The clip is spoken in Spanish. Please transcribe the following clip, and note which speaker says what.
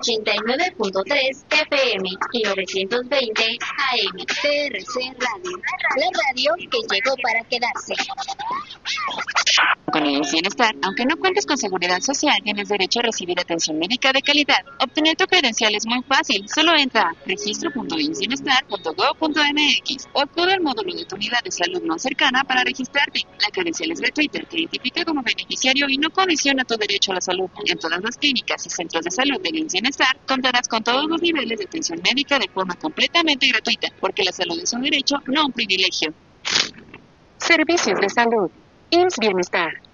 Speaker 1: 89.3 FM y 920 AM. TRC Radio, la radio que llegó para quedarse.
Speaker 2: Con el Bienestar, aunque no cuentes con seguridad social, tienes derecho a recibir atención médica de calidad. Obtener tu credencial es muy fácil. Solo entra a registro.insbienestar.gov.mx o acude al módulo de tu unidad de salud más cercana para registrarte. La credencial es gratuita, te identifica como beneficiario y no condiciona tu derecho a la salud. En todas las clínicas y centros de salud del Bienestar contarás con todos los niveles de atención médica de forma completamente gratuita, porque la salud es un derecho, no un privilegio.
Speaker 3: Servicios de salud. IMSS Bienestar.